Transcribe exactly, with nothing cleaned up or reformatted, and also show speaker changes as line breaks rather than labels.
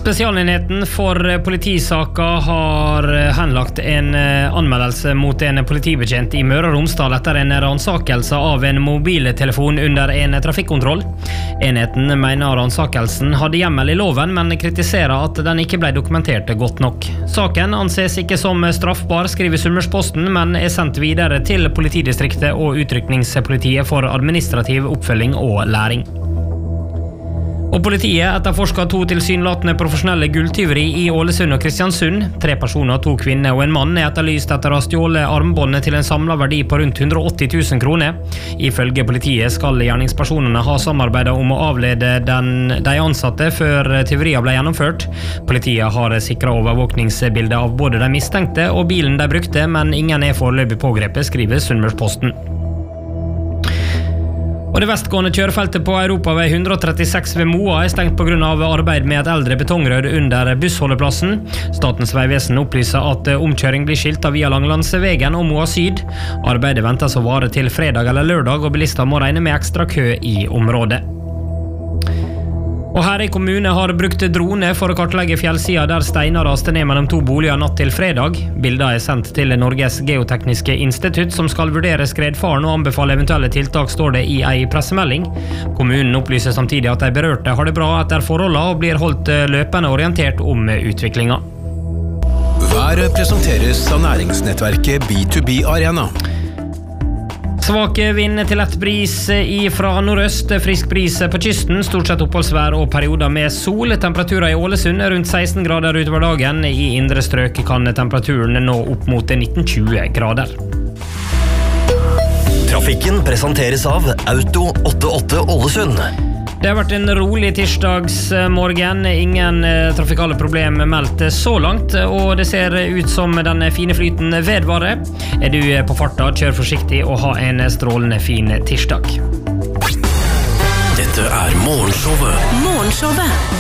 Spesialenheten for politisaker har henlagt en anmeldelse mot en politibetjent i Møre og Romsdal etter en ransakelse av en mobiltelefon under en trafikkontroll. Enheten mener ransakelsen hadde hjemmel i loven, men kritiserer at den ikke ble dokumentert godt nok. Saken anses ikke som straffbar, skriver Sunnmørsposten, men er sendt videre til politidistriktet og utrykningspolitiet for administrativ oppfølging og læring. Og politiet etterforsker to tilsynelatende profesjonelle gulltyveri i Ålesund og Kristiansund. Tre personer, to kvinner og en mann er etterlyst etter å ha stjålet armbåndet til en samlet verdi på rundt hundre og åtti tusen kroner. Ifølge politiet skal gjerningspersonene ha samarbeidet om å avlede den, de ansatte før tyveriet ble gjennomført. Politiet har sikret overvåkningsbildet av både de mistenkte og bilen de brukte, men ingen er foreløpig pågrepet, skriver Sunnmørsposten. Og det vestgående kjørefeltet på Europavei hundre og trettiseks ved Moa er stengt på grunn av arbeid med et eldre betongrør under bussholdeplassen. Statens vegvesen opplyser at omkjøring blir skilt av via Langlandsvegen og Moa Syd. Arbeidet ventes å vare til fredag eller lørdag, og bilister må regne med ekstra kø i området. Og Herøy kommune har brukt drone for å kartlegge fjellsida der steiner raste ned mellom to boliger natt til fredag. Bilder er sendt til Norges geotekniske institutt, som skal vurdere skredfaren og anbefale eventuelle tiltak, står det i ei pressemelding. Kommunen opplyser samtidig at de berørte har det bra etter forholdene og blir holdt løpende orientert om utviklinga.
Været presenteres av næringsnettverket B to B Arena.
Svak vind til lett bris fra nordøst, frisk bris på kysten, stort sett oppholdsvær og perioder med sol. Temperaturer i Ålesund er rundt seksten grader utover dagen. I indre strøk kan temperaturen nå opp mot nitten til tjue grader.
Trafikken presenteres av Auto åttiåtte Ålesund.
Det har vært en rolig tirsdagsmorgen, ingen trafikale problem meldt så langt, og det ser ut som den fine flyten vedvarer. Er du på farta, kjør forsiktig og ha en strålende fin tirsdag.
Dette er Morgenshowet.
Morgenshowet.